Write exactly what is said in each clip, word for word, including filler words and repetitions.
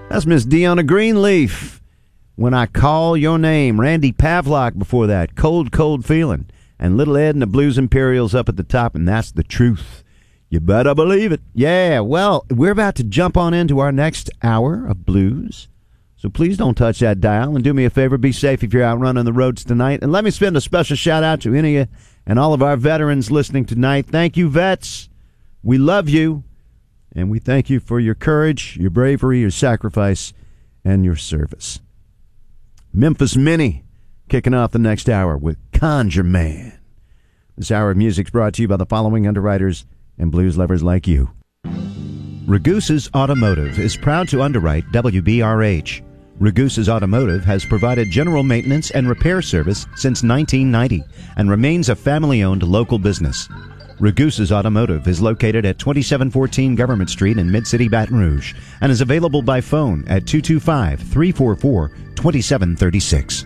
That's Miss Deanna Greenleaf. When I Call Your Name. Randy Pavlock before that. Cold, Cold Feeling. And Little Ed and the Blues Imperials up at the top, and that's the truth. You better believe it. Yeah, well, we're about to jump on into our next hour of blues. So please don't touch that dial, and do me a favor, be safe if you're out running the roads tonight. And let me send a special shout-out to any of you and all of our veterans listening tonight. Thank you, vets. We love you, and we thank you for your courage, your bravery, your sacrifice, and your service. Memphis Minnie kicking off the next hour with Conjure Man. This hour of music is brought to you by the following underwriters and blues lovers like you. Ragusa's Automotive is proud to underwrite W B R H. Ragusa's Automotive has provided general maintenance and repair service since nineteen ninety and remains a family-owned local business. Ragusa's Automotive is located at twenty-seven fourteen Government Street in Mid-City, Baton Rouge, and is available by phone at two two five, three four four, two seven three six.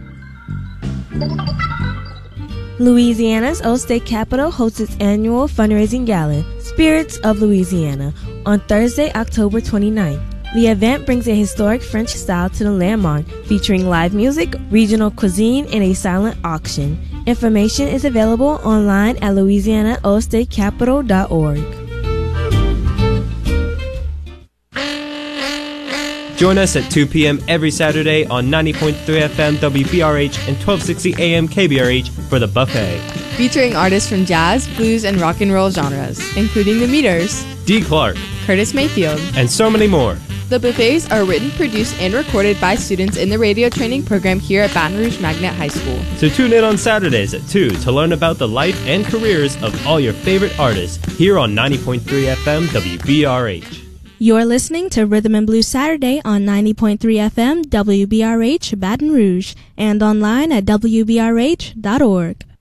Louisiana's Old State Capitol hosts its annual fundraising gala, Spirits of Louisiana, on Thursday, October twenty-ninth. The event brings a historic French style to the landmark, featuring live music, regional cuisine, and a silent auction. Information is available online at louisiana old state capitol dot org. Join us at two p.m. every Saturday on ninety point three F M W B R H and twelve sixty A M K B R H for The Buffet. Featuring artists from jazz, blues, and rock and roll genres, including The Meters, Dee Clark, Curtis Mayfield, and so many more. The buffets are written, produced, and recorded by students in the radio training program here at Baton Rouge Magnet High School. So tune in on Saturdays at two to learn about the life and careers of all your favorite artists here on ninety point three F M W B R H. You're listening to Rhythm and Blues Saturday on ninety point three F M W B R H Baton Rouge and online at W B R H dot org.